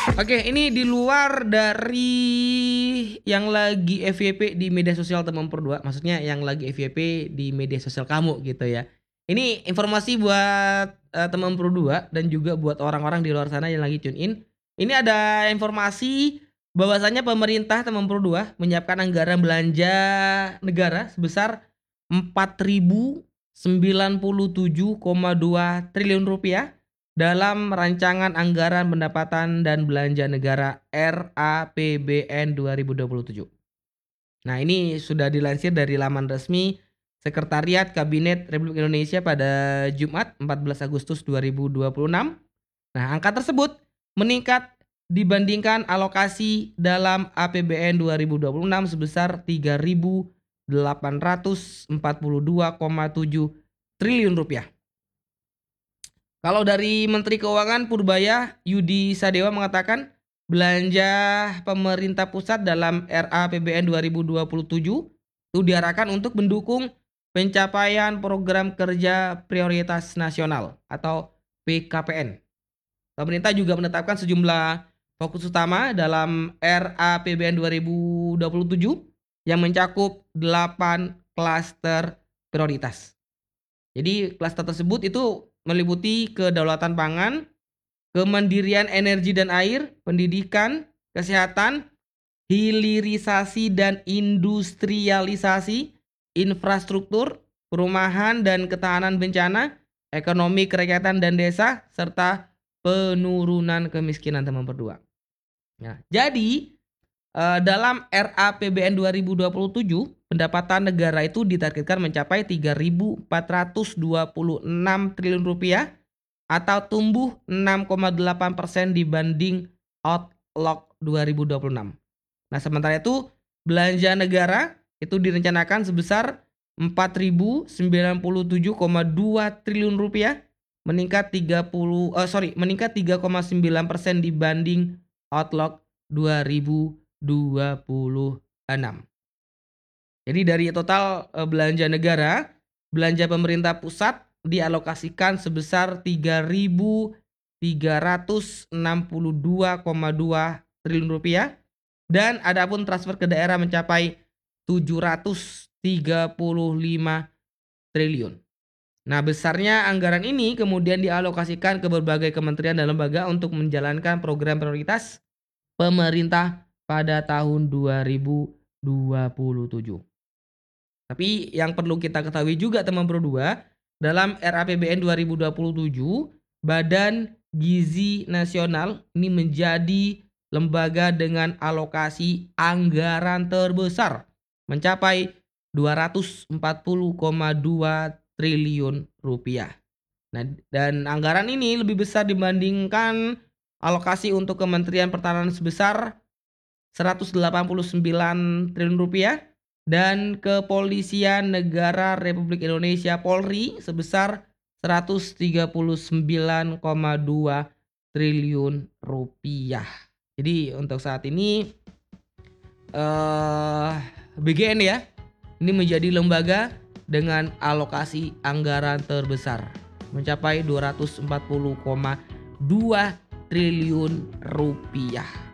Oke, ini di luar dari yang lagi FYP di media sosial teman berdua, maksudnya yang lagi FYP di media sosial kamu gitu ya. Ini informasi buat teman berdua dan juga buat orang-orang di luar sana yang lagi tune in. Ini ada informasi bahwasanya pemerintah teman berdua menyiapkan anggaran belanja negara sebesar 4.097,2 triliun rupiah dalam Rancangan Anggaran Pendapatan dan Belanja Negara RAPBN 2027. Nah, ini sudah dilansir dari laman resmi Sekretariat Kabinet Republik Indonesia pada Jumat 14 Agustus 2026. Nah, angka tersebut meningkat dibandingkan alokasi dalam APBN 2026 sebesar 3.842,7 triliun rupiah. Kalau dari Menteri Keuangan Purbaya Yudi Sadewa mengatakan belanja pemerintah pusat dalam RAPBN 2027 itu diarahkan untuk mendukung pencapaian program kerja prioritas nasional atau PKPN. Pemerintah juga menetapkan sejumlah fokus utama dalam RAPBN 2027 yang mencakup 8 klaster prioritas. Jadi klaster tersebut itu meliputi kedaulatan pangan, kemandirian energi dan air, pendidikan, kesehatan, hilirisasi dan industrialisasi, infrastruktur, perumahan dan ketahanan bencana, ekonomi kerakyatan dan desa, serta penurunan kemiskinan teman berdua. Nah, jadi dalam RAPBN 2027, pendapatan negara itu ditargetkan mencapai 3.426 triliun rupiah atau tumbuh 6,8% dibanding Outlook 2026. Nah, sementara itu belanja negara itu direncanakan sebesar 4.097,2 triliun rupiah, meningkat 3,9% dibanding Outlook 2026. Jadi dari total belanja negara, belanja pemerintah pusat dialokasikan sebesar 3.362,2 triliun rupiah dan adapun transfer ke daerah mencapai 735 triliun. Nah, besarnya anggaran ini kemudian dialokasikan ke berbagai kementerian dan lembaga untuk menjalankan program prioritas pemerintah pada tahun 2027. Tapi yang perlu kita ketahui juga teman berdua, dalam RAPBN 2027, Badan Gizi Nasional ini menjadi lembaga dengan alokasi anggaran terbesar mencapai 240,2 triliun rupiah. Nah, dan anggaran ini lebih besar dibandingkan alokasi untuk Kementerian Pertahanan sebesar 189 triliun rupiah dan Kepolisian Negara Republik Indonesia Polri sebesar 139,2 triliun rupiah. Jadi untuk saat ini BGN ya, ini menjadi lembaga dengan alokasi anggaran terbesar mencapai 240,2 triliun rupiah.